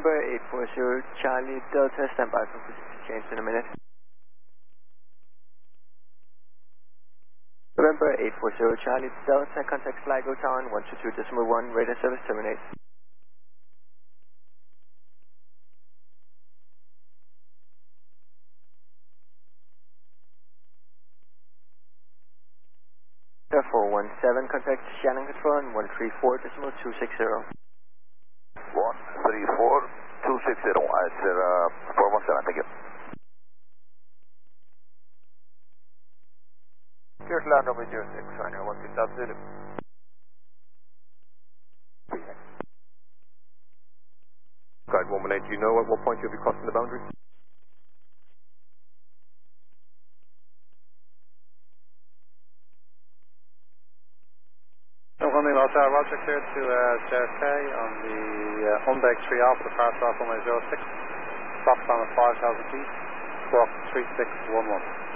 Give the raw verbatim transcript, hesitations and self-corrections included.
November eight four zero Charlie Delta, stand by for position change in a minute. November eight four zero Charlie Delta, contact Sligo Town one two two decimal one, radar service terminate. four one seven, contact Shannon Control one three four decimal two six zero. one three four two six zero, I said uh, four one seven, thank you. Here's land number zero six, China one six South Zulu. Guide one one eight, do you know at what point you'll be crossing the boundary? One Los uh, Roger, cleared to uh, J F K on the uh, Hyundai three Alpha, fast off runway zero six, stops on at five thousand feet, squawk three six one one.